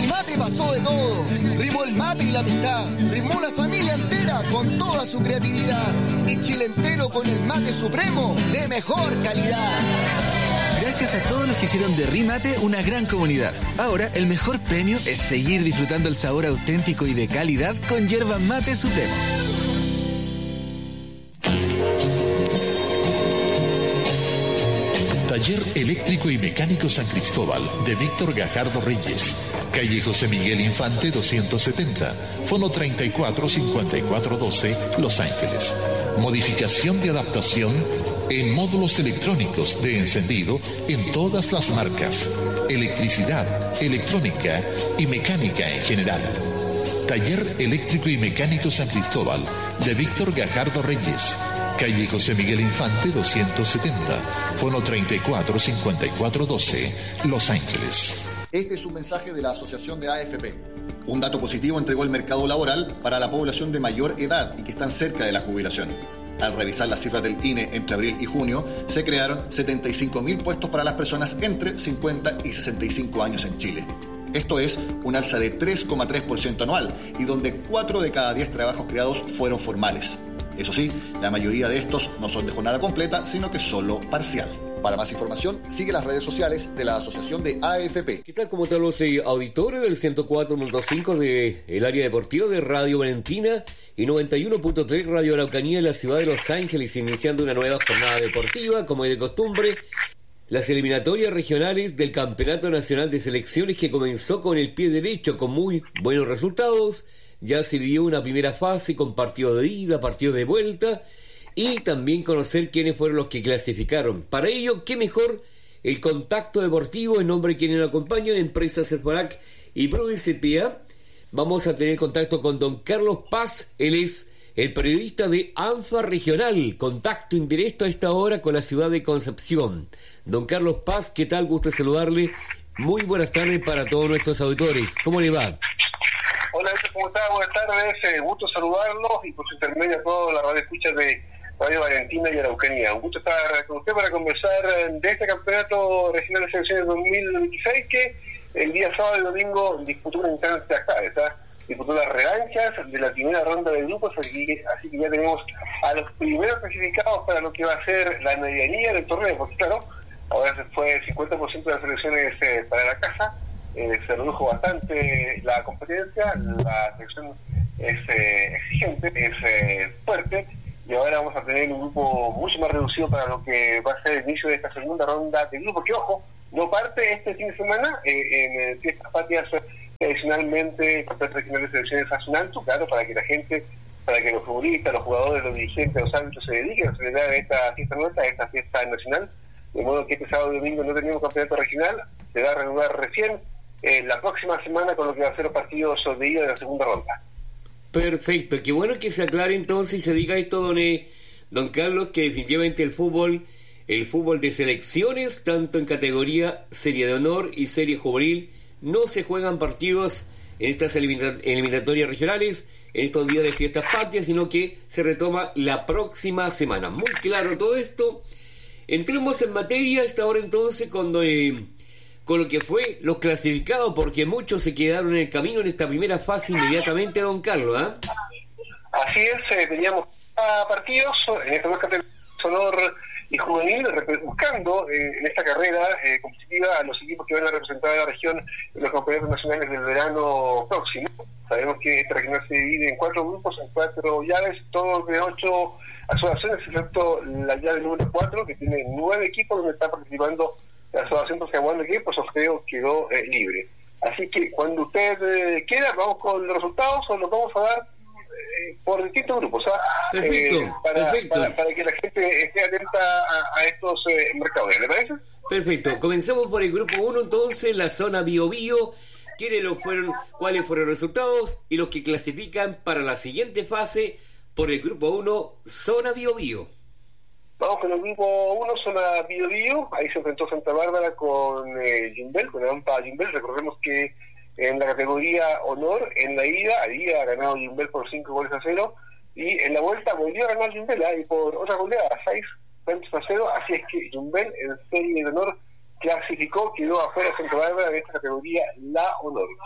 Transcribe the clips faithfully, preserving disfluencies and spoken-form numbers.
Mate pasó de todo, rimó el mate y la amistad, rimó la familia entera con toda su creatividad y Chile entero con el mate supremo de mejor calidad. Gracias a todos los que hicieron de Rimate una gran comunidad. Ahora el mejor premio es seguir disfrutando el sabor auténtico y de calidad con yerba mate supremo. Taller Eléctrico y Mecánico San Cristóbal de Víctor Gajardo Reyes. Calle José Miguel Infante doscientos setenta, Fono treinta y cuatro cincuenta y cuatro doce, Los Ángeles. Modificación y adaptación en módulos electrónicos de encendido en todas las marcas. Electricidad, electrónica y mecánica en general. Taller Eléctrico y Mecánico San Cristóbal de Víctor Gajardo Reyes. Calle José Miguel Infante doscientos setenta, Fono treinta y cuatro cincuenta y cuatro doce, Los Ángeles. Este es un mensaje de la Asociación de A F P. Un dato positivo entregó el mercado laboral para la población de mayor edad y que están cerca de la jubilación. Al revisar las cifras del I N E entre abril y junio, se crearon setenta y cinco mil puestos para las personas entre cincuenta y sesenta y cinco años en Chile. Esto es un alza de tres coma tres por ciento anual y donde cuatro de cada diez trabajos creados fueron formales. Eso sí, la mayoría de estos no son de jornada completa, sino que solo parcial. Para más información, sigue las redes sociales de la Asociación de A F P. ¿Qué tal? ¿Cómo están los eh, auditores del ciento cuatro punto cinco del área deportiva de Radio Valentina y noventa y uno punto tres Radio Araucanía en la ciudad de Los Ángeles, iniciando una nueva jornada deportiva, como es de costumbre, las eliminatorias regionales del Campeonato Nacional de Selecciones, que comenzó con el pie derecho, con muy buenos resultados. Ya se vivió una primera fase con partido de ida, partido de vuelta, y también conocer quiénes fueron los que clasificaron. Para ello, qué mejor el contacto deportivo, en nombre de quienes nos acompañan, Empresas Cerfonac y ProBCPA. Vamos a tener contacto con don Carlos Paz. Él es el periodista de ANFA Regional, contacto indirecto a esta hora con la ciudad de Concepción. Don Carlos Paz, ¿qué tal? Gusto saludarle. Muy buenas tardes para todos nuestros auditores. ¿Cómo le va? Hola, ¿cómo está? Buenas tardes. Eh, gusto saludarlos y por su intermedio a toda la radio escucha de Radio Valentina y Araucanía. Un gusto estar con usted para conversar de este campeonato regional de selecciones dos mil veintiséis que el día sábado y domingo disputó una instancia clave, ¿sabes? Disputó las revanchas de la primera ronda de grupos, así que, así que ya tenemos a los primeros clasificados para lo que va a ser la medianía del torneo, porque claro, ahora se fue el cincuenta por ciento de las selecciones eh, para la casa, eh, se redujo bastante la competencia, la selección es eh, exigente, es eh, fuerte, y ahora vamos a tener un grupo mucho más reducido para lo que va a ser el inicio de esta segunda ronda de grupo, que ojo, no parte este fin de semana eh, en eh, fiestas patrias tradicionalmente campeonato regional de selecciones nacional, claro, para que la gente, para que los futbolistas, los jugadores, los dirigentes, los árbitros se dediquen a celebrar esta fiesta nuestra, esta fiesta nacional, de modo que este sábado y domingo no tenemos campeonato regional, se va a reanudar recién eh, la próxima semana con lo que va a ser los partidos de ida de la segunda ronda. Perfecto, qué bueno que se aclare entonces y se diga esto, don, eh, don Carlos, que definitivamente el fútbol, el fútbol de selecciones, tanto en categoría serie de honor y serie juvenil, no se juegan partidos en estas elimina- eliminatorias regionales, en estos días de fiestas patrias, sino que se retoma la próxima semana. Muy claro todo esto. Entremos en materia esta hora entonces con, eh, con lo que fue los clasificados, porque muchos se quedaron en el camino en esta primera fase inmediatamente, don Carlos. ¿eh? Así es, eh, teníamos a partidos en esta nueva categoría honor y juvenil, buscando eh, en esta carrera eh, competitiva a los equipos que van a representar a la región en los campeonatos nacionales del verano próximo. Sabemos que esta región se divide en cuatro grupos, en cuatro llaves, todos de ocho asociaciones, excepto la llave número cuatro, que tiene nueve equipos donde está participando la asociación Toscahuano, que por sorteo quedó eh, libre. Así que cuando usted eh, quiera, vamos con los resultados o los vamos a dar eh, por distintos grupos, ¿ah? Perfecto, eh, para, perfecto. Para, para que la gente esté atenta a, a estos eh, mercados, ¿le parece? Perfecto, comencemos por el grupo uno entonces, la zona Bio Bio. ¿Quiénes lo fueron, cuáles fueron los resultados y los que clasifican para la siguiente fase por el grupo uno, zona Bio Bio? Vamos con el grupo uno, zona Bio Bio. Ahí se enfrentó Santa Bárbara con eh, Yumbel, con la AMPA Yumbel. Recordemos que en la categoría honor, en la ida, había ganado Yumbel por cinco goles a cero, y en la vuelta volvió a ganar Yumbel, ¿eh? y por otra goleada, seis goles a cero. Así es que Yumbel, en serie de honor, clasificó, quedó afuera Santa Bárbara de esta categoría, la honor.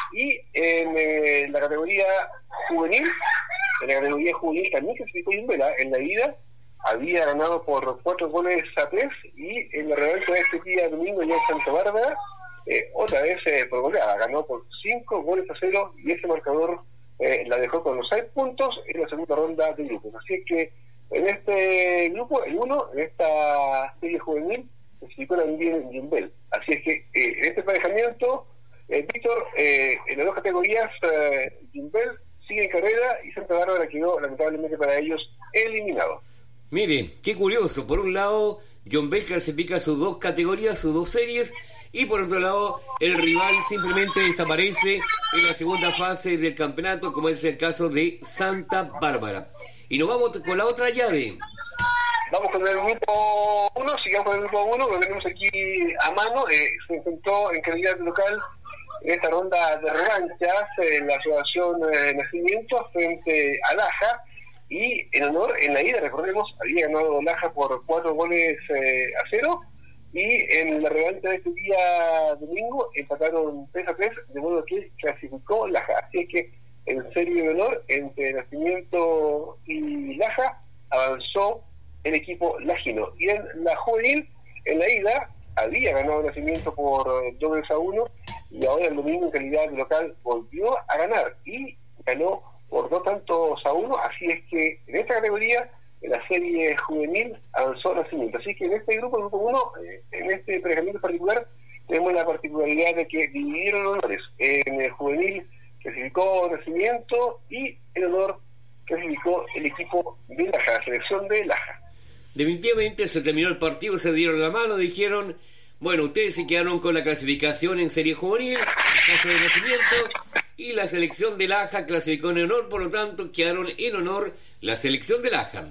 Y en eh, la categoría juvenil, en la categoría juvenil también clasificó Yumbel. En la ida había ganado por cuatro goles a tres, y en la revancha de este día domingo ya en Santa Bárbara, eh, otra vez eh, por goleada, ganó por cinco goles a cero, y ese marcador eh, la dejó con los seis puntos en la segunda ronda de grupos. Así es que en este grupo, el uno, en esta serie juvenil, clasificó también Yumbel. Así es que eh, en este emparejamiento, eh, Víctor, eh, en las dos categorías, eh, Yumbel sigue en carrera y Santa Bárbara quedó lamentablemente para ellos eliminado. Mire, qué curioso. Por un lado, Yumbel clasifica sus dos categorías, sus dos series, y por otro lado, el rival simplemente desaparece en la segunda fase del campeonato, como es el caso de Santa Bárbara. Y nos vamos con la otra llave. Vamos con el grupo uno, sigamos con el grupo uno, lo tenemos aquí a mano. Eh, se enfrentó en calidad local en esta ronda de revanchas en la asociación eh, Nacimiento frente a Laja, y en honor, en la ida, recordemos, había ganado Laja por cuatro goles eh, a cero, y en la revancha de este día domingo empataron tres a tres, de modo que clasificó Laja. Así es que en serie de honor entre Nacimiento y Laja avanzó el equipo lajino. Y en la juvenil, en la ida, había ganado Nacimiento por dos a uno, y ahora el domingo en calidad de local volvió a ganar y ganó por dos tantos a uno. Así es que en esta categoría, en la serie juvenil, avanzó Nacimiento. Así que en este grupo, el grupo uno, eh, en este emparejamiento particular, tenemos la particularidad de que dividieron honores. En el juvenil clasificó Nacimiento, y en honor clasificó el equipo de Laja, la selección de Laja. Definitivamente se terminó el partido, se dieron la mano, dijeron, bueno, ustedes se quedaron con la clasificación en serie juvenil, caso de Nacimiento, y la selección de Laja clasificó en honor, por lo tanto quedaron en honor la selección de Laja.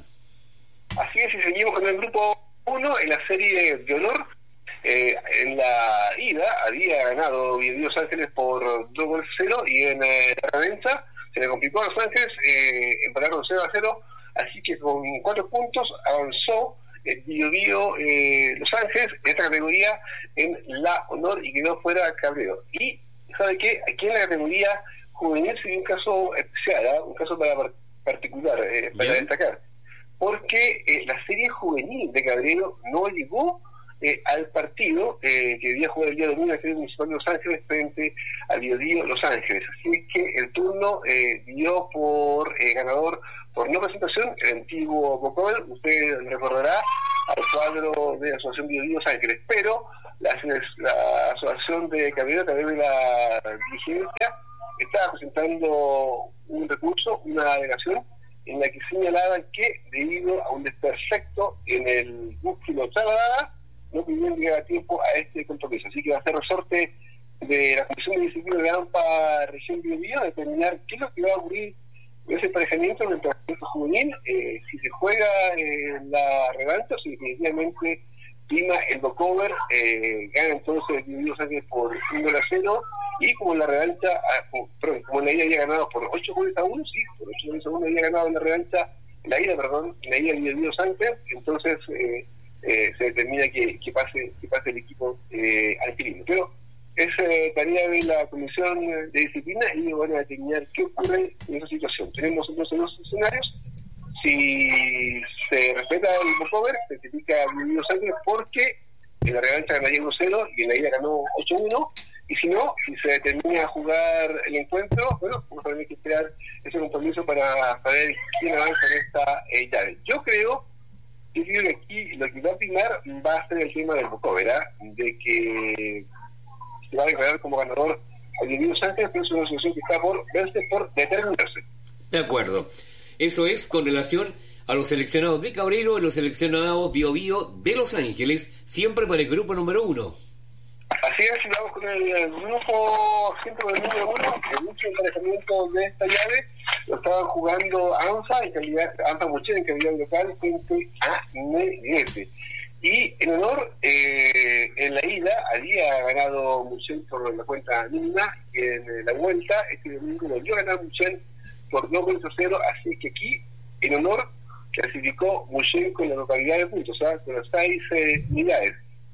Así es, y seguimos con el grupo uno, en la serie de honor. Eh, en la ida había ganado Biobío Los Ángeles por dos goles a cero, y en eh, la revancha se le complicó a Los Ángeles, eh, empataron cero a cero, así que con cuatro puntos avanzó el Biobío eh, Los Ángeles en esta categoría en la honor, y quedó fuera Cabrero. Y ¿sabe qué? Aquí en la categoría juvenil se dio un caso especial, ¿eh? un caso para particular, eh, para Bien. destacar, porque eh, la serie juvenil de Cabrero no llegó eh, al partido eh, que debía jugar el día domingo en el Estadio Municipal de Los Ángeles frente al Biobío Los Ángeles. Así es que el turno eh, dio por eh, ganador por no presentación el antiguo Bocol. Usted recordará al cuadro de la Asociación Biobío Los Ángeles, pero la, la Asociación de Cabrero, a través de la dirigencia, estaba presentando un recurso, una alegación, en la que señalaban que debido a un desperfecto en el músculo trasladada, no pudieron llegar a tiempo a este compromiso. Así que va a ser resorte de la Comisión de Disciplina de AMPA Región Biobío determinar qué es lo que va a ocurrir en ese emparejamiento, en el emparejamiento juvenil, eh, si se juega eh, la revancha, o si definitivamente prima el walkover, eh, gana entonces el Biobío Sánchez por un gol a cero, y como en la revancha, ah, como, perdón, como en la ida había ganado por ocho goles a uno, sí, por ocho goles a uno había ganado en la revancha, en la ida, perdón, en la ida el Biobío Sánchez, entonces eh, eh, se determina que, que pase que pase el equipo eh, alquilino. Pero es eh, tarea de la Comisión de Disciplina, y ellos van a determinar qué ocurre en esa situación. Tenemos entonces dos escenarios. Si se respeta el walkover, se certifica el Biobío Sánchez porque en la revancha ganaría uno cero y en la ida ganó ocho uno, y si no, si se determina a jugar el encuentro, bueno, vamos a tener que esperar ese compromiso para saber quién avanza en esta eh, llave. Yo creo, yo creo que aquí lo que va a primar va a ser el tema del walkover, ¿eh? de que se va a declarar como ganador al Biobío Sánchez, pero es una situación que está por verse, por determinarse. De acuerdo. Eso es con relación a los seleccionados de Cabrero y los seleccionados Biobío de Los Ángeles, siempre para el grupo número uno. Así es, vamos con el grupo siempre del número uno. El mucho emparejamiento de esta llave lo estaban jugando ANFA en calidad, ANFA Mucher en calidad local frente a Negrete. Y en honor, eh, en la ida había ganado Mucher por la cuenta mínima, y en la vuelta este domingo volvió a ganar Mucher por dos goles a cero, así que aquí, en honor, clasificó Mucher con la localidad de puntos, o sea, con las seis eh, unidades.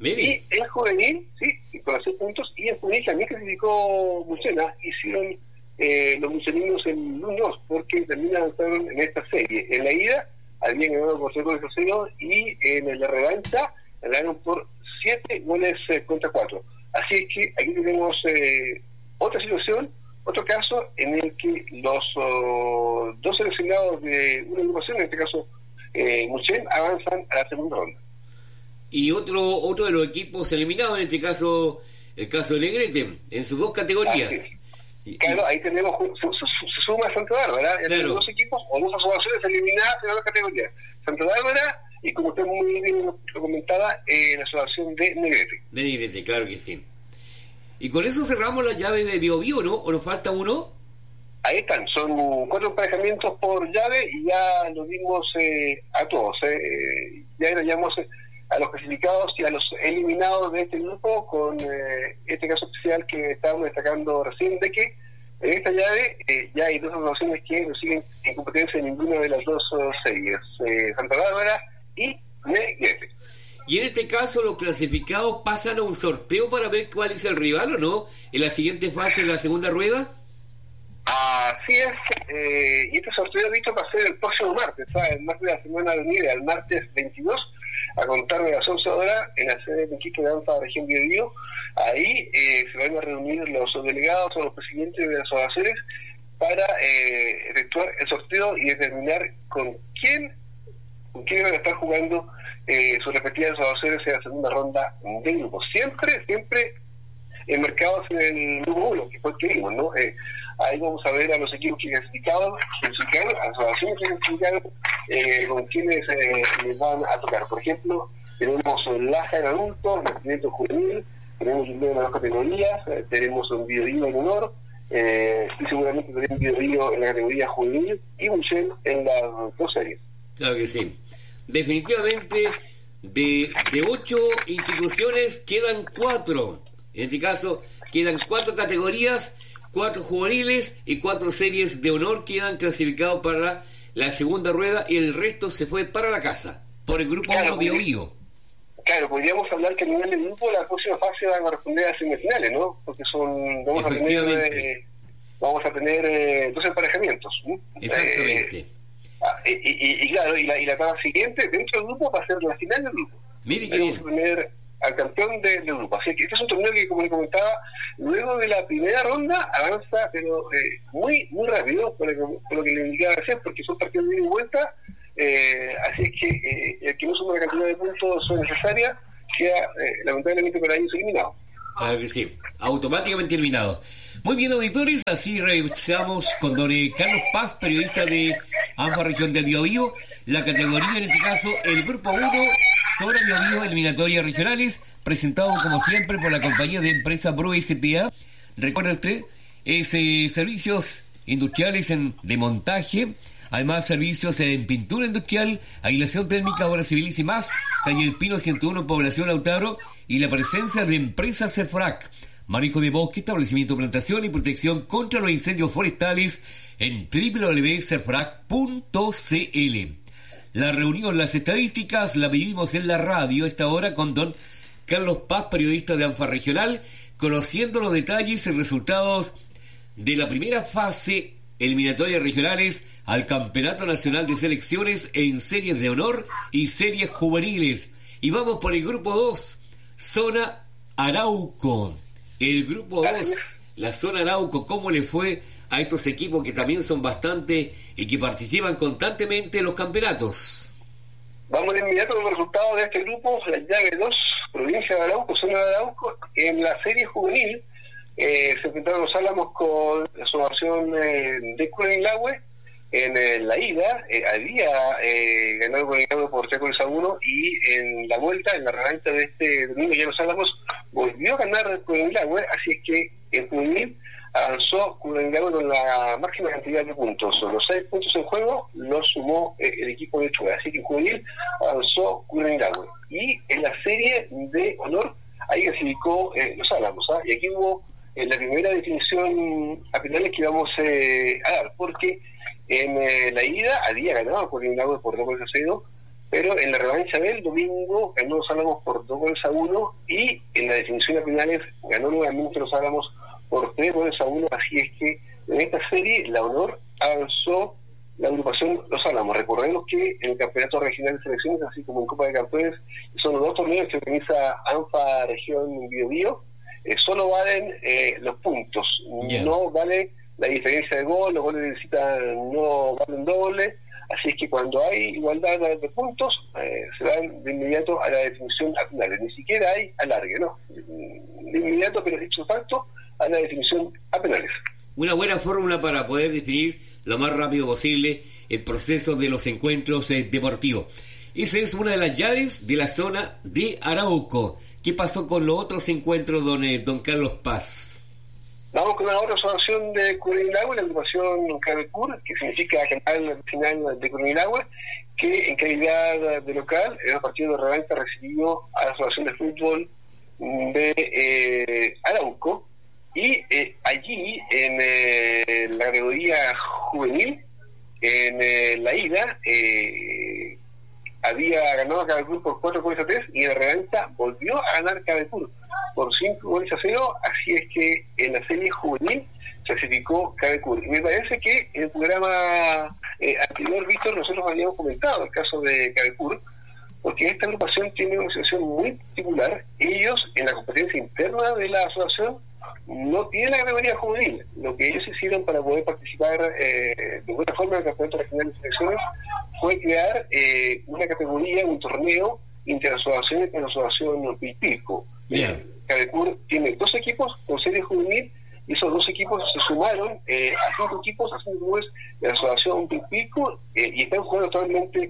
Mire. Y el juvenil, sí, con los seis puntos, y el juvenil también clasificó Mucena, hicieron eh, los muceninos en uno dos, porque también avanzaron en esta serie. En la ida habían ganado por seis goles a cero, y en la revancha ganaron por siete goles eh, contra cuatro. Así es que aquí tenemos eh, otra situación, otro caso en el que los oh, dos seleccionados de una agrupación, en este caso eh, Muchen, avanzan a la segunda ronda. Y otro otro de los equipos eliminados, en este caso, el caso de Negrete, en sus dos categorías. Y, claro, y, ahí tenemos, se, se, se suma Santa Bárbara, ya tenemos dos equipos o dos asociaciones eliminadas en las dos categorías. Santa Bárbara y, como usted muy bien lo comentaba, eh, la asociación de Negrete. De Negrete, claro que sí. Y con eso cerramos la llave de Bio Bio, ¿no? ¿O nos falta uno? Ahí están, son cuatro emparejamientos por llave y ya los dimos eh, a todos. Eh. Ya llamamos eh, a los clasificados y a los eliminados de este grupo con eh, este caso especial que estábamos destacando recién, de que en esta llave eh, ya hay dos asociaciones que no siguen en competencia en ninguna de las dos uh, series, eh, Santa Bárbara y Negrete. Y en este caso los clasificados pasan a un sorteo para ver cuál es el rival, ¿o no? En la siguiente fase, en la segunda rueda. Así es, eh, y este sorteo visto va a ser el próximo martes, ¿sabes? El martes de la semana venida, el martes veintidós, a contar de las once horas, en la sede de Quito de ANFA Región Biobío. Ahí eh, se van a reunir los delegados o los presidentes de las asociaciones para eh, efectuar el sorteo y determinar con quién, con quién van a estar jugando eh, sus respectivas asociaciones en la segunda ronda de grupo. Siempre, siempre enmarcados en el grupo uno, que fue el que vimos, ¿no? Eh, ahí vamos a ver a los equipos que clasificaron, clasificaron a las asociaciones que clasificaron, eh, con quienes eh, les van a tocar. Por ejemplo, tenemos Laja en adulto, Nacimiento juvenil, tenemos un en las dos categorías, eh, tenemos un Biobío en honor, eh, y seguramente tenemos un Biobío en la categoría juvenil y Muchen en las dos series. Claro que sí. Definitivamente, de, de ocho instituciones quedan cuatro. En este caso, quedan cuatro categorías, cuatro juveniles y cuatro series de honor quedan clasificados para la segunda rueda, y el resto se fue para la casa, por el grupo claro, uno Biobío. Claro, podríamos hablar que a nivel de grupo la próxima fase va a corresponder a semifinales, ¿no? Porque son vamos a tener eh, vamos a tener eh, dos emparejamientos. ¿no? Exactamente. Eh, y, y, y claro, y la, y la etapa siguiente dentro del grupo va a ser la final del grupo. Mire que vamos a tener al campeón de, del grupo. Así que este es un torneo que, como le comentaba, luego de la primera ronda avanza, pero eh, muy muy rápido, por lo, por lo que le indicaba recién, porque son partidos de ida y vuelta. Eh, así es que eh, el que no suma la cantidad de puntos necesarias queda eh, lamentablemente por ahí eliminado. Claro que sí, automáticamente eliminado. Muy bien, auditores, así revisamos con don Carlos Paz, periodista de ANFA Región del Biobío, la categoría, en este caso, el grupo uno, Zona Biobío, eliminatorias regionales, presentado como siempre por la compañía de empresa Pro S P A. Recuerda usted, es eh, servicios industriales en, de montaje, además servicios en pintura industrial, aislación térmica, obras civiles y más, calle El Pino ciento uno, población Lautaro, y la presencia de empresas CEFRAC, manejo de bosque, establecimiento, plantación y protección contra los incendios forestales en doble u doble u doble u punto cefrac punto c l. La reunión, las estadísticas, la vivimos en la radio a esta hora con don Carlos Paz, periodista de ANFA Regional, conociendo los detalles y resultados de la primera fase eliminatorias regionales al Campeonato Nacional de Selecciones en series de honor y series juveniles. Y vamos por el grupo dos, Zona Arauco. El grupo dos, la Zona Arauco, ¿cómo le fue a estos equipos que también son bastante y que participan constantemente en los campeonatos? Vamos de inmediato con los resultados de este grupo, la llave dos, provincia de Arauco, Zona de Arauco. En la serie juvenil eh, se enfrentaron los Álamos con la asociación eh, de Curanilahue. En eh, la ida eh, había eh, ganado Curanilahue por tres goles a uno, y en la vuelta, en la revancha de este domingo, ya los Álamos volvió a ganar Curanilahue, así es que en juvenil avanzó Curanilahue con la máxima cantidad de puntos. Los seis puntos en juego los sumó eh, el equipo de Chua, así que en juvenil avanzó Curanilahue. Y en la serie de honor, ahí clasificó eh, los Álamos, ¿ah? Y aquí hubo eh, la primera definición a finales que vamos eh, a dar, porque en eh, la ida había ganado Curanilahue por dos goles a cero, pero en la revancha del domingo ganó Los Álamos por dos goles a uno y en la definición a penales ganó nuevamente Los Álamos por tres goles a uno, así es que en esta serie la Honor avanzó la agrupación Los Álamos. Recordemos que en el Campeonato Regional de Selecciones, así como en Copa de Campeones, son los dos torneos que organiza ANFA Región Biobío, eh, solo valen eh, los puntos, yeah. no vale la diferencia de gol, los goles de visita no valen doble, así es que cuando hay igualdad de puntos, eh, se dan de inmediato a la definición a penales, ni siquiera hay alargue, ¿no? De inmediato, pero dicho facto, a la definición a penales. Una buena fórmula para poder definir lo más rápido posible el proceso de los encuentros eh, deportivos. Esa es una de las llaves de la zona de Arauco. ¿Qué pasó con los otros encuentros, don, eh, don Carlos Paz? Vamos con una otra asociación de Curanilahue, la agrupación Cabecur, que significa Canal Final de Curanilahue, que en calidad de local, en el partido de revancha recibió a la Asociación de Fútbol de eh, Arauco. Y eh, allí, en eh, la categoría juvenil, en eh, la ida, eh, había ganado Cabecur por cuatro goles a tres y en la revancha volvió a ganar Cabecur por cinco goles a cero, así es que en la serie juvenil clasificó Cabecur. Y me parece que en el programa eh, anterior, Víctor, nosotros habíamos comentado el caso de Cabecur, porque esta agrupación tiene una situación muy particular. Ellos, en la competencia interna de la asociación, no tienen la categoría juvenil. Lo que ellos hicieron para poder participar eh, de buena forma en el Campeonato Regional de Selecciones fue crear eh, una categoría, un torneo interasociaciones con la asociación Pilpilco. Yeah. Cabecur tiene dos equipos con serie juvenil y esos dos equipos se sumaron eh, a cinco equipos, a cinco clubes de la asociación Pilpilco eh, y están jugando actualmente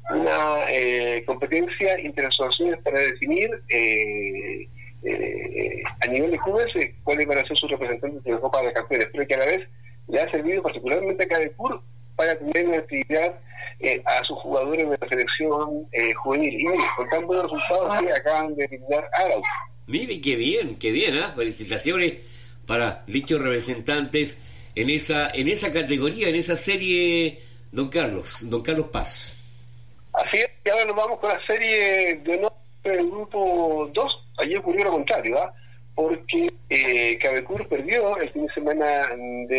una eh, competencia interasociaciones para definir eh, eh, a nivel de clubes eh, cuáles van a ser sus representantes de la Copa de Campeones, pero que a la vez le ha servido particularmente a Cabecur para tener una actividad eh, a sus jugadores de la selección eh, juvenil. Y mire, con tan buenos resultados que acaban de eliminar a Arauco. Mire, qué bien, qué bien, ¿eh? Felicitaciones para dichos representantes en esa en esa categoría, en esa serie, don Carlos, don Carlos Paz. Así es, y ahora nos vamos con la serie de honor del grupo dos. Allí ocurrió lo contrario, ¿ah? ¿eh? Porque eh, Cabecur perdió el fin de semana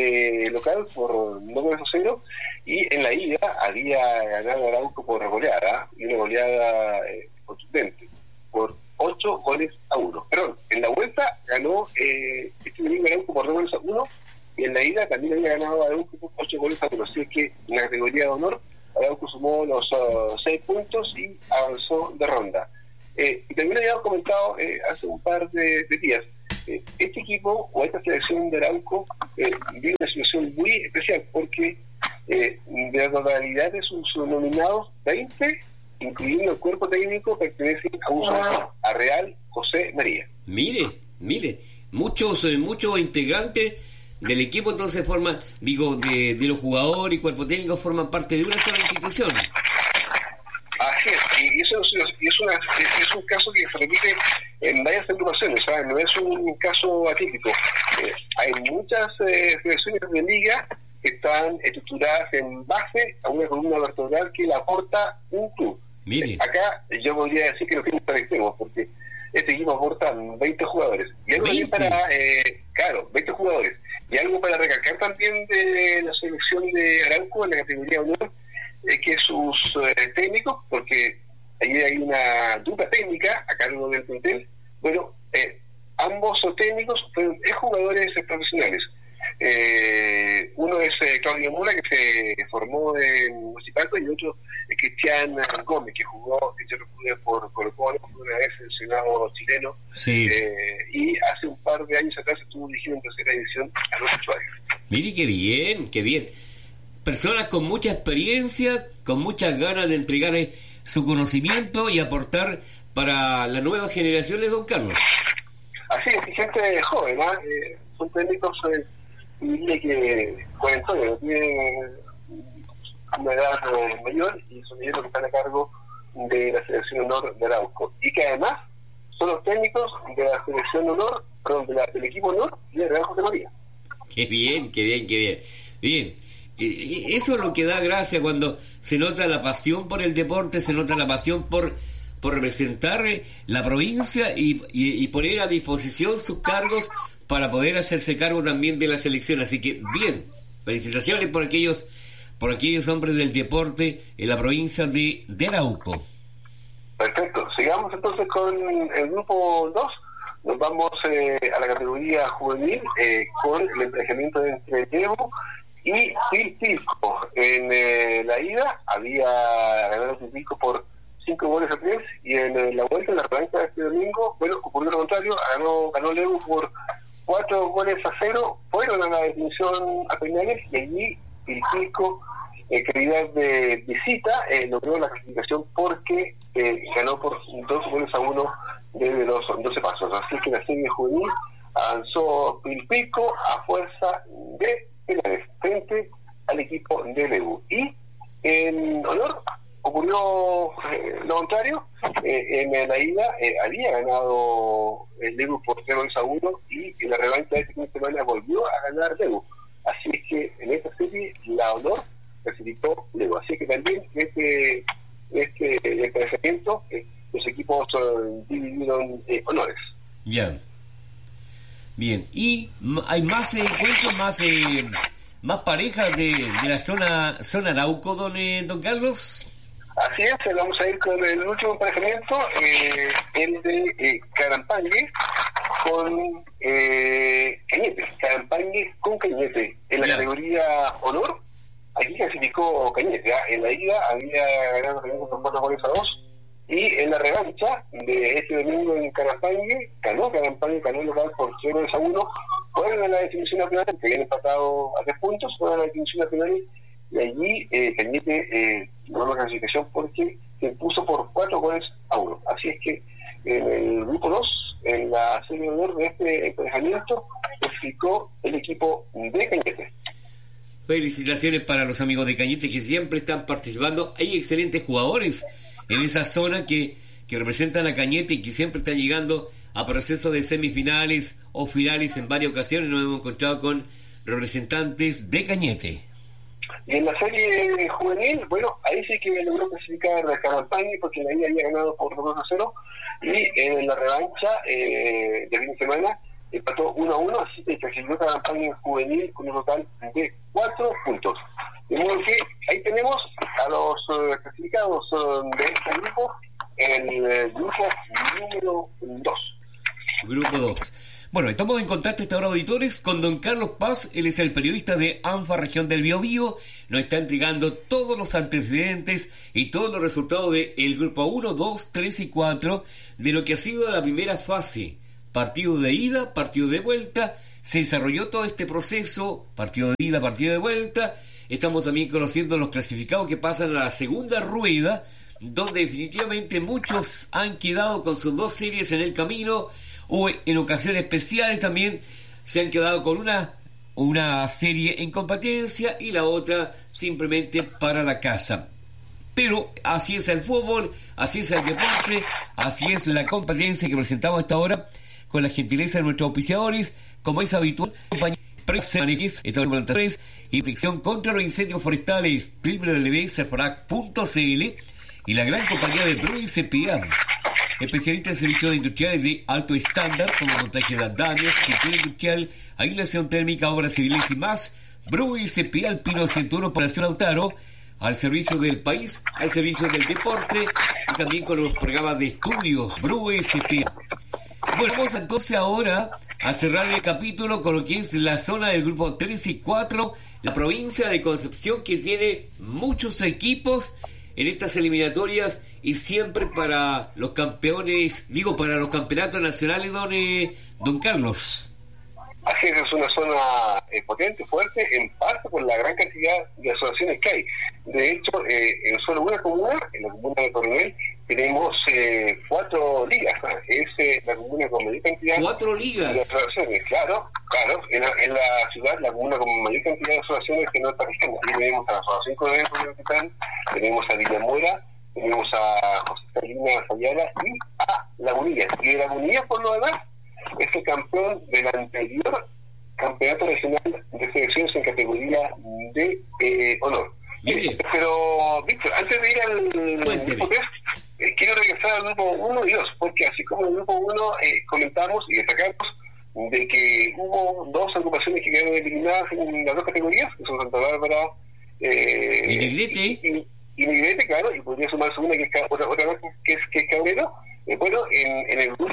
de local por dos goles a cero y en la ida había ganado Arauco por goleada, y una goleada eh, contundente, por ocho goles a uno. Perdón, en la vuelta ganó eh, este domingo Arauco por dos goles a uno y en la ida también había ganado Arauco por ocho goles a uno. Así es que en la categoría de honor Arauco sumó los uh, seis puntos y avanzó de ronda. Eh, y también habíamos comentado eh, hace un par de, de días, eh, este equipo o esta selección de Arauco eh, vive una situación muy especial porque eh, de la totalidad de sus nominados, veinte, incluyendo el cuerpo técnico, pertenecen a un solo, a Real José María. Mire, mire, muchos eh, muchos integrantes del equipo entonces forman, digo, de, de los jugadores y cuerpo técnico forman parte de una sola institución. Así es, y eso es, es, una, es un caso que se repite en varias agrupaciones, ¿sabes? No es un caso atípico. Eh, hay muchas eh, selecciones de liga que están estructuradas en base a una columna vertebral que la aporta un club. Mire. Eh, acá yo podría decir que no tiene tan extremos, porque este equipo aporta veinte jugadores. Y algo también para, eh, claro, veinte jugadores. Y algo para recalcar también de la selección de Arauco en la categoría honor, es que sus eh, técnicos, porque ahí hay una dupla técnica a cargo del plantel, bueno, eh, ambos técnicos fueron jugadores profesionales. Eh, uno es eh, Claudio Mula, que se formó en Municipalco, y otro es Cristian Gómez, que jugó por Colo Colo, fue una vez seleccionado chileno, sí. eh, y hace un par de años atrás estuvo dirigiendo en tercera división a los usuarios. Mire qué bien, qué bien. Personas con mucha experiencia, con muchas ganas de entregar su conocimiento y aportar para las nuevas generaciones, don Carlos. Así es, y gente joven, ¿eh? Eh, son técnicos eh, y que cuarentones, tienen una edad eh, mayor y son ellos los que están a cargo de la selección honor de Arauco. Y que además son los técnicos de la selección honor, perdón, de la, del equipo honor y de Real José María. Qué bien, qué bien, qué bien. Bien. Eh, eso es lo que da gracia cuando se nota la pasión por el deporte, se nota la pasión por, por representar la provincia y, y, y poner a disposición sus cargos para poder hacerse cargo también de la selección. Así que bien, felicitaciones por aquellos por aquellos hombres del deporte en la provincia de, de Arauco. Perfecto, sigamos entonces con el grupo dos. Nos vamos eh, a la categoría juvenil eh, con el emparejamiento entre Lebu y Pilpilco. En eh, la ida había ganado Pilpilco por cinco goles a tres, y en eh, la vuelta, en la revancha de este domingo, bueno, ocurrió lo contrario, ganó, ganó Lebu por cuatro goles a cero, fueron a la definición a penales, y allí Pilpilco, en calidad de visita, eh, logró la clasificación porque eh, ganó por dos goles a uno desde los doce pasos. Así que la serie juvenil avanzó Pilpilco a fuerza de penales frente al equipo de Lebu. Y en honor ocurrió eh, lo contrario. Eh, en la ida eh, había ganado el Lebu por tres goles a uno, y en la revancha de este fin de semana volvió a ganar Lebu. Así es que en esta serie la honor clasificó Lebu. Así que también este este emparejamiento eh, los equipos eh, dividieron eh, honores. Bien. Bien. Y hay más eh, encuentros, más eh, más parejas de, de la zona zona Arauco, don, eh, don Carlos. Así es, vamos a ir con el último emparejamiento, eh, el de eh, Carampangue con eh, Cañete. Carampangue con Cañete. En la Bien. categoría honor, aquí clasificó Cañete. ¿eh? En la ida había ganado Cañete por cuatro goles a dos, y en la revancha de este domingo en Carampangue, ganó Carampangue, ganó el local por tres goles a uno. Fueron a la definición nacional, que habían empatado a tres puntos, fueron a la definición nacional, y allí eh, Cañete eh, logró la clasificación porque se impuso por cuatro goles a uno. Así es que en el grupo dos, en la serie de honor de este emparejamiento, clasificó el equipo de Cañete. Felicitaciones para los amigos de Cañete que siempre están participando. Hay excelentes jugadores en esa zona que, que representan a Cañete y que siempre están llegando a procesos de semifinales o finales. En varias ocasiones nos hemos encontrado con representantes de Cañete. Y en la serie juvenil, bueno, ahí sí que logró clasificar a Carampangue porque la ida había ganado por dos a cero, y en la revancha eh, de fin de semana empató uno a uno, así que clasificó Carampangue juvenil con un total de cuatro puntos. De modo que ahí tenemos a los uh, clasificados uh, de este grupo en el uh, grupo número dos. Grupo dos. Bueno, estamos en contacto esta hora, auditores, con don Carlos Paz. Él es el periodista de ANFA Región del Biobío. Nos está entregando todos los antecedentes y todos los resultados del grupo uno, dos, tres y cuatro de lo que ha sido la primera fase. Partido de ida, partido de vuelta. Se desarrolló todo este proceso, partido de ida, partido de vuelta. Estamos también conociendo los clasificados que pasan a la segunda rueda, donde definitivamente muchos han quedado con sus dos series en el camino, o en ocasiones especiales también se han quedado con una, una serie en competencia y la otra simplemente para la casa. Pero así es el fútbol, así es el deporte, así es la competencia que presentamos a esta hora con la gentileza de nuestros auspiciadores, como es habitual, compañía Presenex, tres y protección contra los incendios forestales, doble u doble u doble punto serforac punto c l, y la gran compañía de Bruin C P A, especialista en servicios industriales de alto estándar, como montaje de andamios, pintura industrial, aislación térmica, obras civiles y más. Bruin C P A, Alpino ciento uno, Población Lautaro, al servicio del país, al servicio del deporte, y también con los programas de estudios. Bruin C P A. Bueno, vamos entonces ahora a cerrar el capítulo con lo que es la zona del grupo tres y cuatro, la provincia de Concepción, que tiene muchos equipos en estas eliminatorias y siempre para los campeones, digo, para los campeonatos nacionales, don, eh, don Carlos. Así es, es una zona eh, potente, fuerte, en parte por la gran cantidad de asociaciones que hay. De hecho, eh, en solo una comuna, en la comuna de Coronel, tenemos eh, cuatro ligas. Es eh, la comuna con mayor cantidad ¿Cuatro ligas? de asociaciones. Claro, claro. En la, en la ciudad, la comuna con mayor cantidad de asociaciones que no está vigente. Aquí tenemos a la Asociación Coronel Capitán, tenemos a Villamora, tenemos a José Salinas Ayala y a Lagunillas. Y de Lagunillas, por lo demás, es el campeón de la anterior campeonato regional de selecciones en categoría de eh, honor. Bien. Pero, Víctor, antes de ir al Cuénteme. grupo tres, eh, quiero regresar al grupo uno y dos, porque así como en el grupo uno eh, comentamos y destacamos de que hubo dos agrupaciones que quedaron eliminadas en las dos categorías, que son Santa Bárbara eh, ¿Y Negrete? y, y Negrete, claro, y podría sumarse una que es ca- otra, otra más que es, que es Cabrero. Eh, bueno, en, en el grupo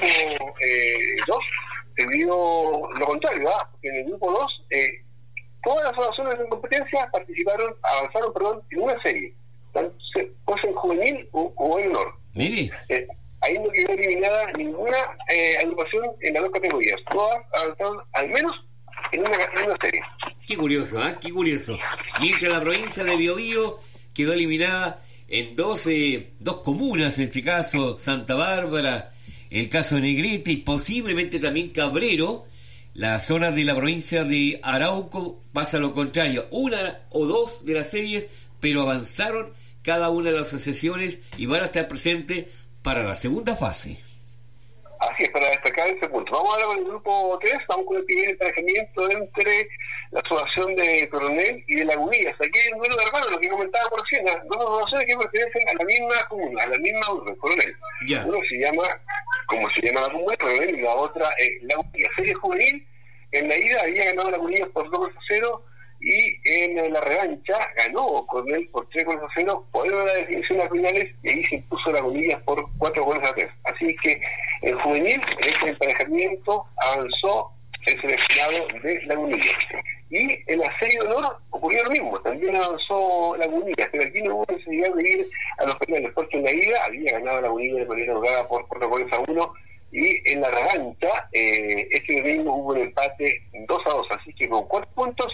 eh, dos se dio lo contrario, ¿ah? Porque en el grupo dos eh, todas las asociaciones en competencia participaron, avanzaron, perdón, en una serie, tanto se- pues en juvenil o, o en honor. Mire, Eh, ahí no quedó eliminada ninguna eh, agrupación en las dos categorías, todas avanzaron al menos en una, en una serie. qué curioso, ¿ah? Qué curioso. Mientras la provincia de Biobío quedó eliminada en dos, eh, dos comunas, en este caso Santa Bárbara, el caso de Negrete y posiblemente también Cabrero, la zona de la provincia de Arauco pasa lo contrario. Una o dos de las series, pero avanzaron cada una de las asociaciones y van a estar presentes para la segunda fase. Así es, para destacar ese punto. Vamos ahora con el grupo tres, vamos con el primer emparejamiento entre la asociación de Coronel y de Lagunillas. Aquí hay un duelo de hermanos, lo que comentaba por recién, ¿eh? Dos asociaciones que pertenecen a la misma comuna, a la misma urbe, Coronel. Ya. Uno se llama, como se llama la comuna, Coronel, y la otra es Lagunillas. Serie juvenil, en la ida había ganado Lagunillas por dos goles a cero, y en la revancha ganó Coronel por tres goles a cero, por la definición a finales, y ahí se impuso Lagunillas por cuatro goles a tres. Así que en juvenil, en este emparejamiento, avanzó el seleccionado de Lagunillas. Y en la serie de honor ocurrió lo mismo, también avanzó Lagunillas, pero aquí no hubo necesidad de ir a los penales, porque en la ida había ganado Lagunillas de manera holgada por cuatro goles a uno, y en la revancha, eh, este domingo hubo un empate dos a dos, así que con cuatro puntos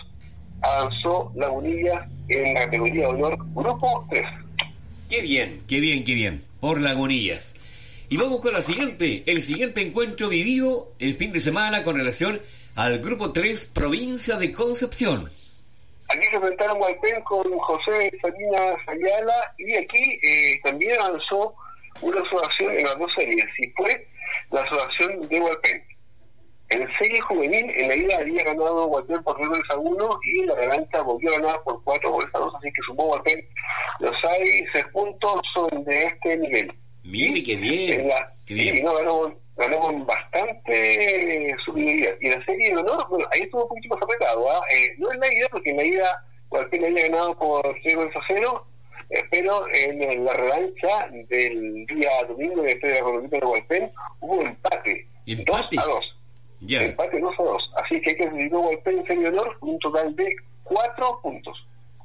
avanzó Lagunillas en la categoría de honor grupo tres. Qué bien, qué bien, qué bien, por Lagunillas. Y vamos con la siguiente, el siguiente encuentro vivido el fin de semana con relación al grupo tres, provincia de Concepción. Aquí se enfrentaron Hualpén con José Salinas Ayala, y aquí eh, también avanzó una asociación en las dos series, y fue la asociación de Hualpén. En serie juvenil, en la ida había ganado Hualpén por tres goles a uno, y en la revancha volvió a ganar por cuatro goles a dos, así que sumó Hualpén. Los hay seis puntos son de este nivel. Mire, qué En bien, la, qué bien. sí, no, ganó, ganó con bastante eh, superioridad. Y la serie de honor, bueno, ahí estuvo un poquito más apretado, ¿ah? eh, no en la ida, porque en la ida Hualpén había ganado por tres goles a cero, eh, pero en, en la revancha del día domingo de la Colombia de Hualpén hubo empate, ¿Empates? dos a dos. Ya, Empate dos a dos. Así que hay que decidir Hualpén en serie de honor un total de cuatro puntos.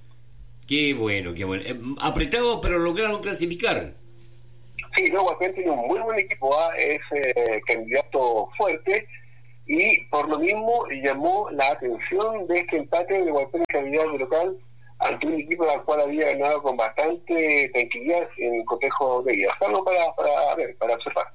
qué bueno, qué bueno. Eh, apretado, pero lograron clasificar. Sí, no, Hualpén tiene un muy buen equipo, ¿ah? Es eh, candidato fuerte, y por lo mismo llamó la atención de este empate de Hualpén en calidad de local ante un equipo al cual había ganado con bastante tranquilidad en el cotejo de ida. Algo para, para ver, para observar.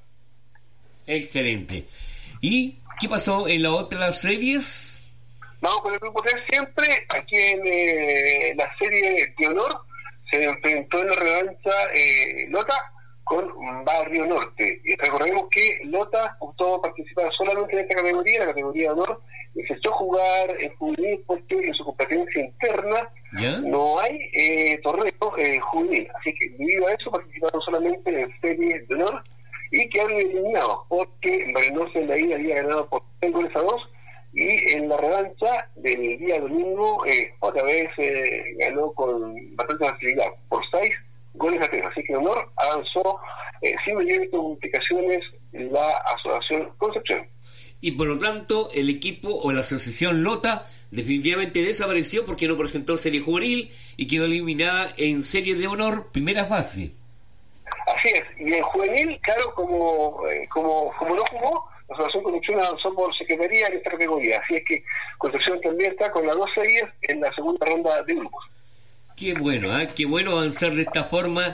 Excelente. ¿Y qué pasó en las otras series? Vamos con el grupo tres siempre. Aquí en eh, la serie de honor se enfrentó en la revancha eh, Lota con Barrio Norte. Y recordemos que Lota optó participar solamente en esta categoría, la categoría de honor, necesitó jugar en juvenil porque en su competencia interna ¿Ya? no hay eh, torneo eh, juvenil. Así que debido a eso participaron solamente en serie de honor y quedaron eliminados porque Barrio Norte en la ida había ganado por tres goles a dos, y en la revancha del día domingo eh, otra vez eh, ganó con bastante facilidad por seis goles a tres. Así que honor avanzó eh, sin mayores complicaciones la asociación Concepción. Y por lo tanto, el equipo o la asociación Lota definitivamente desapareció porque no presentó serie juvenil y quedó eliminada en serie de honor primera fase. Así es, y en juvenil, claro, como eh, como como no jugó, la asociación Concepción avanzó por secretaría en esta categoría. Así es que Concepción también está con las dos series en la segunda ronda de grupos. Qué bueno, ¿eh? Qué bueno avanzar de esta forma,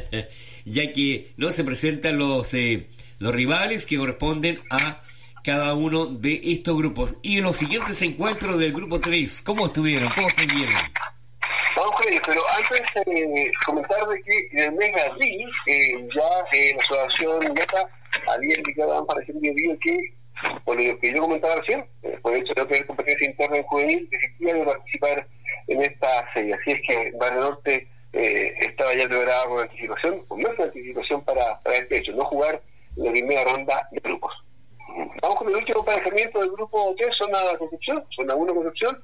ya que no se presentan los eh, los rivales que corresponden a cada uno de estos grupos. Y en los siguientes encuentros del grupo tres, ¿cómo estuvieron? ¿Cómo se vieron? Vamos con ellos, pero antes eh, comentar de que en el mes de abril eh, ya eh, la asociación Meta había indicado para el día que por lo que yo comentaba recién, eh, por el hecho de no tener competencia interna en juvenil, definitivamente de participar en esta serie. Así es que Barrio Norte eh, estaba ya preparado con anticipación, con más anticipación para, para este hecho, no jugar la primera ronda de grupos. Vamos con el último emparejamiento del grupo tres, zona Concepción, zona uno Concepción.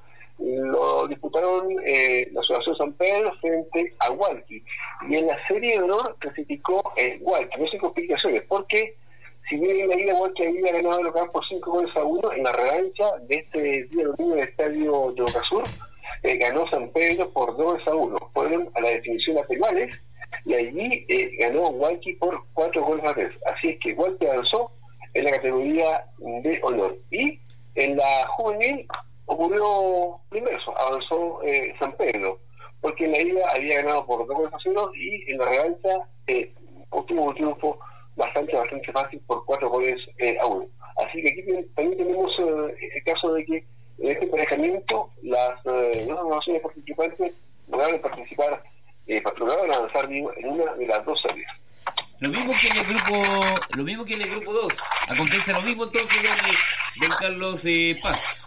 Lo disputaron eh, la Asociación San Pedro frente a Hualqui, y en la serie de honor clasificó eh, Hualqui, no sé complicaciones, porque si bien en la ida Hualqui había ganado local por cinco goles a uno, en la revancha de este día domingo en el estadio de Boca Sur, eh, ganó San Pedro por dos goles a uno, fueron a la definición a penales, y allí eh, ganó Hualqui por cuatro goles a tres, así es que Hualqui avanzó en la categoría de honor, y en la juvenil ocurrió primero, avanzó eh, San Pedro, porque en la ida había ganado por dos goles a cero y en la revancha eh, obtuvo un triunfo bastante bastante fácil por cuatro goles eh, a uno. Así que aquí también tenemos eh, el caso de que en este emparejamiento las eh, dos naciones participantes lograron participar, eh, lograron avanzar en una de las dos series. Lo mismo que en el grupo, lo mismo que en el grupo dos. Acontece lo mismo entonces, don, don Carlos eh, Paz.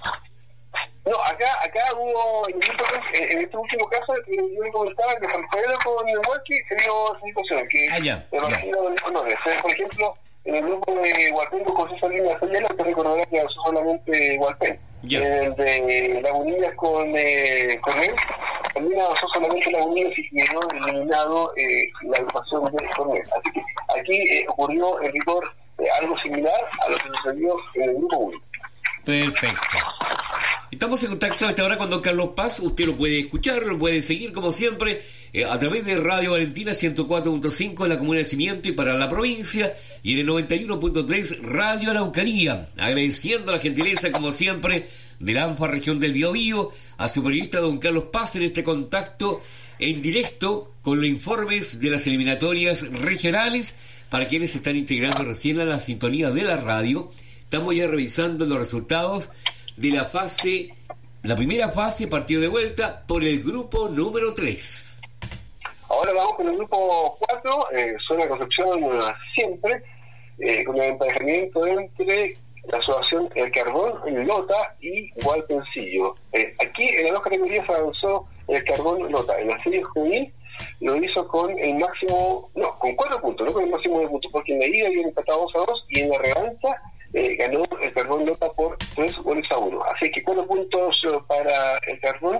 No, acá acá hubo, en, el, en este último caso, yo me comentaba que San Pedro con el Hualqui se dio esa situación, que ah, ya, el partido de honores. Por ejemplo, en el grupo de Hualpén con César Lima Sayela, te recordará que avanzó solamente Hualpén. Ya. En el de Lagunillas con, eh, con él, también avanzó solamente Lagunillas y quedó eliminado eh, la agrupación de Cornell. Así que aquí eh, ocurrió en rigor eh, algo similar a lo que sucedió en el grupo uno. Perfecto. Estamos en contacto a esta hora con don Carlos Paz. Usted lo puede escuchar, lo puede seguir como siempre eh, a través de Radio Valentina ciento cuatro punto cinco en la comuna de Cimiento y para la provincia, y en el noventa y uno punto tres Radio Araucanía. Agradeciendo la gentileza como siempre de la ANFA Región del Biobío, a su periodista don Carlos Paz en este contacto en directo con los informes de las eliminatorias regionales para quienes se están integrando recién a la sintonía de la radio. Estamos ya revisando los resultados de la fase, la primera fase, partido de vuelta por el grupo número tres. Ahora vamos con el grupo cuatro, eh, zona Concepción siempre, eh, con el emparejamiento entre la asociación El Carbón, Lota y Hualpencillo. Eh, aquí en las dos categorías avanzó El Carbón Lota. En la serie juvenil lo hizo con el máximo, no, con cuatro puntos, no con el máximo de puntos, porque en la ida habían empatado dos a dos y en la revancha Eh, ganó el Carbón Lota por tres goles a uno. Así que cuatro puntos uh, para el Carbón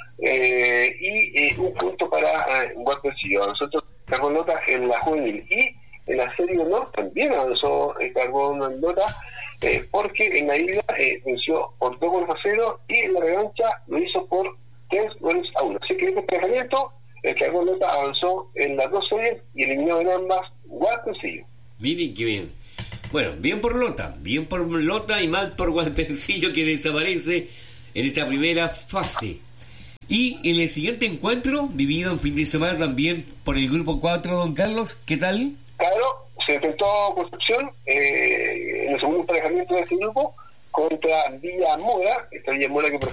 eh, y eh, un punto para uh, Hualpencillo. Nosotros, Carbón Lota en la juvenil. Y en la serie honor también avanzó el Carbón Lota eh, porque en la ida eh, venció por dos goles a cero y en la revancha lo hizo por tres goles a uno. Así que en este emparejamiento el Carbón Lota avanzó en las dos series y eliminó en ambas Hualpencillo. Miren qué bien. Bueno, bien por Lota, bien por Lota y mal por Hualpencillo, que desaparece en esta primera fase. Y en el siguiente encuentro, vivido en fin de semana también por el grupo cuatro, don Carlos, ¿qué tal? Claro, se enfrentó Concepción eh, en el segundo emparejamiento de este grupo contra Villa Mora, esta Villa Mora que